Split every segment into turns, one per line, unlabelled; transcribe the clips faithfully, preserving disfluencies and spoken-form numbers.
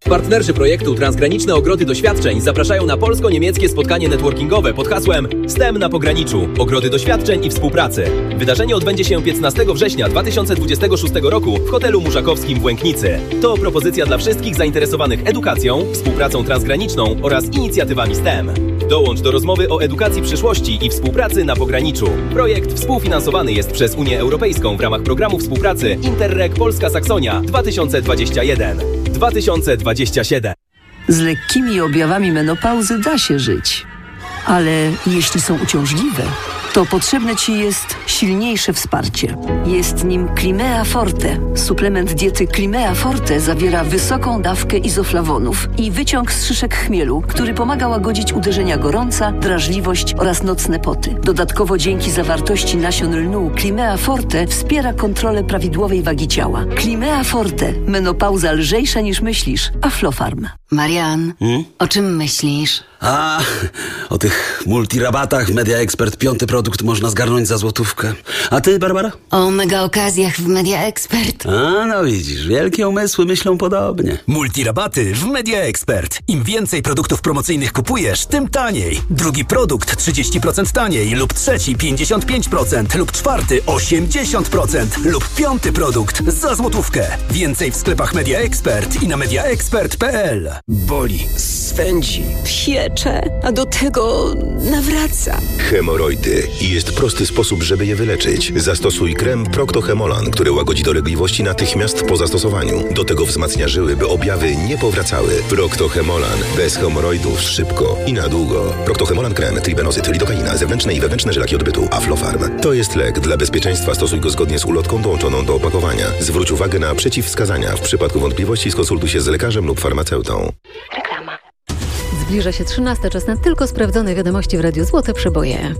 Partnerzy projektu Transgraniczne Ogrody Doświadczeń zapraszają na polsko-niemieckie spotkanie networkingowe pod hasłem S T E M na pograniczu. Ogrody doświadczeń i współpracy. Wydarzenie odbędzie się piętnastego września dwa tysiące dwudziestego szóstego roku w hotelu Muszakowskim w Łęknicy. To propozycja dla wszystkich zainteresowanych edukacją, współpracą transgraniczną oraz inicjatywami S T E M. Dołącz do rozmowy o edukacji przyszłości i współpracy na pograniczu. Projekt współfinansowany jest przez Unię Europejską w ramach programu współpracy Interreg Polska Saksonia dwa tysiące dwadzieścia jeden do dwa tysiące dwudziestego siódmego.
Z lekkimi objawami menopauzy da się żyć, ale jeśli są uciążliwe, to potrzebne Ci jest silniejsze wsparcie. Jest nim Climea Forte. Suplement diety Climea Forte zawiera wysoką dawkę izoflawonów i wyciąg z szyszek chmielu, który pomaga łagodzić uderzenia gorąca, drażliwość oraz nocne poty. Dodatkowo dzięki zawartości nasion lnu Climea Forte wspiera kontrolę prawidłowej wagi ciała. Climea Forte. Menopauza lżejsza niż myślisz. Aflofarm.
Marian, hmm? o czym myślisz?
A, o tych multirabatach Media Expert piąty produkt można zgarnąć za złotówkę. A ty, Barbara?
O mega okazjach w Media Expert.
A, no widzisz, wielkie umysły myślą podobnie.
Multirabaty w Media Expert. Im więcej produktów promocyjnych kupujesz, tym taniej. Drugi produkt trzydzieści procent taniej lub trzeci pięćdziesiąt pięć procent lub czwarty osiemdziesiąt procent lub piąty produkt za złotówkę. Więcej w sklepach Media Expert i na mediaexpert kropka p l.
Boli, swędzi,
piecze, a do tego nawraca.
Hemoroidy. I jest prosty sposób, żeby je wyleczyć. Zastosuj krem Procto-Hemolan, który łagodzi dolegliwości natychmiast po zastosowaniu. Do tego wzmacnia żyły, by objawy nie powracały. Procto-Hemolan. Bez hemoroidów szybko i na długo. Procto-Hemolan krem, tribenozyt, lidokaina, zewnętrzne i wewnętrzne żylaki odbytu, Aflofarm. To jest lek. Dla bezpieczeństwa stosuj go zgodnie z ulotką dołączoną do opakowania. Zwróć uwagę na przeciwwskazania. W przypadku wątpliwości skonsultuj się z lekarzem lub farmaceutą.
Reklama. Zbliża się trzynasta, czas na tylko sprawdzone wiadomości w Radiu Złote Przeboje.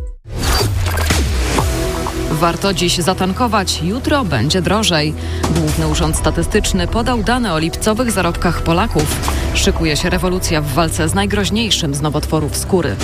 Warto dziś zatankować, jutro będzie drożej. Główny Urząd Statystyczny podał dane o lipcowych zarobkach Polaków. Szykuje się rewolucja w walce z najgroźniejszym z nowotworów skóry.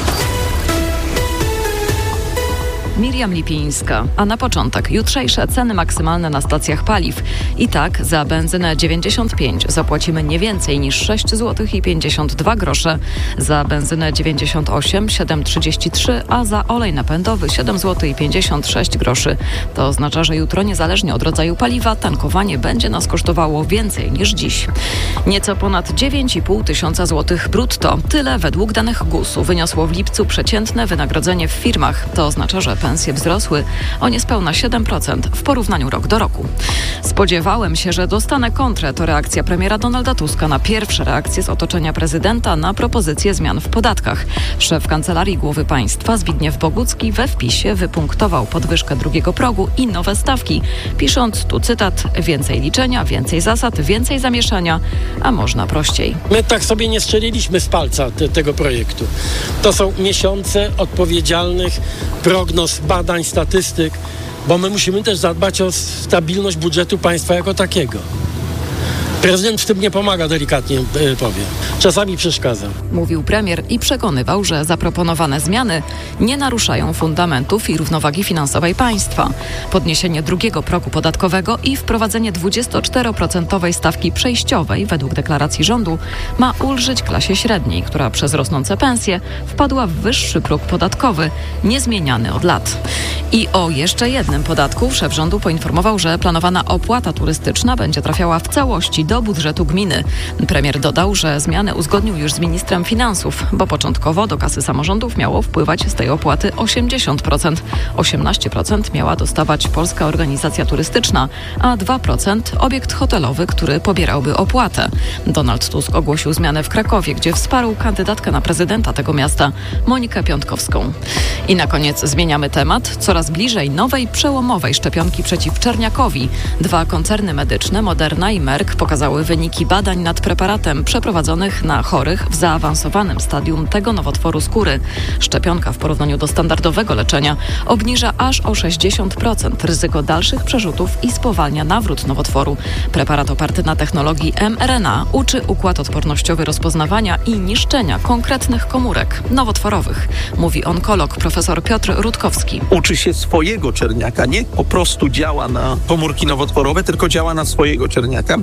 Miriam Lipińska. A na początek jutrzejsze ceny maksymalne na stacjach paliw. I tak za benzynę dziewięćdziesiąt pięć zapłacimy nie więcej niż sześć złotych i pięćdziesiąt dwa grosze, za benzynę dziewięćdziesiąt osiem siedem trzydzieści trzy, a za olej napędowy siedem złotych i pięćdziesiąt sześć groszy. To oznacza, że jutro niezależnie od rodzaju paliwa tankowanie będzie nas kosztowało więcej niż dziś. Nieco ponad dziewięć i pół tysiąca złotych brutto. Tyle według danych gusu wyniosło w lipcu przeciętne wynagrodzenie w firmach. To oznacza, że pensje wzrosły o niespełna siedem procent w porównaniu rok do roku. Spodziewałem się, że dostanę kontrę. To reakcja premiera Donalda Tuska na pierwsze reakcje z otoczenia prezydenta na propozycję zmian w podatkach. Szef Kancelarii Głowy Państwa Zbigniew Bogucki we wpisie wypunktował podwyżkę drugiego progu i nowe stawki, pisząc tu cytat: więcej liczenia, więcej zasad, więcej zamieszania, a można prościej.
My tak sobie nie strzeliliśmy z palca te, tego projektu. To są miesiące odpowiedzialnych prognoz, badań, statystyk, bo my musimy też zadbać o stabilność budżetu państwa jako takiego. Prezydent w tym nie pomaga, delikatnie powiem. Czasami przeszkadza.
Mówił premier i przekonywał, że zaproponowane zmiany nie naruszają fundamentów i równowagi finansowej państwa. Podniesienie drugiego progu podatkowego i wprowadzenie dwudziestoczteroprocentowej stawki przejściowej według deklaracji rządu ma ulżyć klasie średniej, która przez rosnące pensje wpadła w wyższy próg podatkowy, niezmieniany od lat. I o jeszcze jednym podatku szef rządu poinformował, że planowana opłata turystyczna będzie trafiała w całości do budżetu gminy. Premier dodał, że zmianę uzgodnił już z ministrem finansów, bo początkowo do kasy samorządów miało wpływać z tej opłaty osiemdziesiąt procent. osiemnaście procent miała dostawać Polska Organizacja Turystyczna, a dwa procent obiekt hotelowy, który pobierałby opłatę. Donald Tusk ogłosił zmianę w Krakowie, gdzie wsparł kandydatkę na prezydenta tego miasta, Monikę Piątkowską. I na koniec zmieniamy temat. Coraz bliżej nowej, przełomowej szczepionki przeciw czerniakowi. Dwa koncerny medyczne, Moderna i Merck, pokazały wyniki badań nad preparatem przeprowadzonych na chorych w zaawansowanym stadium tego nowotworu skóry. Szczepionka w porównaniu do standardowego leczenia obniża aż o sześćdziesiąt procent ryzyko dalszych przerzutów i spowalnia nawrót nowotworu. Preparat oparty na technologii em er en a uczy układ odpornościowy rozpoznawania i niszczenia konkretnych komórek nowotworowych, mówi onkolog profesor Piotr Rutkowski.
Uczy się swojego czerniaka, nie po prostu działa na komórki nowotworowe, tylko działa na swojego czerniaka, bo wie,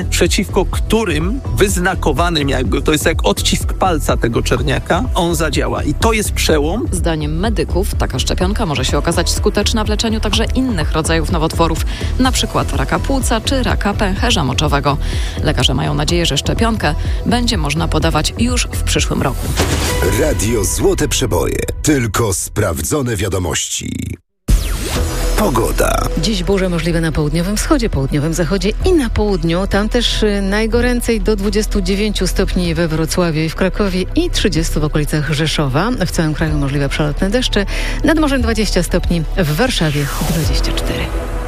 przeciwko którym wyznakowanym jakby, to jest jak odcisk palca tego czerniaka, on zadziała. I to jest przełom.
Zdaniem medyków taka szczepionka może się okazać skuteczna w leczeniu także innych rodzajów nowotworów, na przykład raka płuca czy raka pęcherza moczowego. Lekarze mają nadzieję, że szczepionkę będzie można podawać już w przyszłym roku.
Radio Złote Przeboje. Tylko sprawdzone wiadomości. Pogoda.
Dziś burze możliwe na południowym wschodzie, południowym zachodzie i na południu. Tam też najgoręcej do dwudziestu dziewięciu stopni we Wrocławiu i w Krakowie i trzydziestu w okolicach Rzeszowa. W całym kraju możliwe przelotne deszcze. Nad morzem dwadzieścia stopni, w Warszawie dwadzieścia cztery.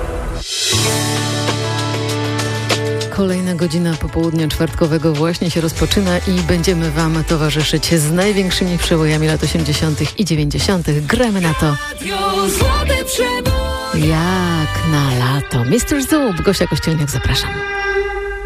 Kolejna godzina popołudnia czwartkowego właśnie się rozpoczyna i będziemy Wam towarzyszyć z największymi przebojami lat osiemdziesiątych i dziewięćdziesiątych. Gramy na to jak na lato. mister Zub, Gosia Kościelniak, zapraszam.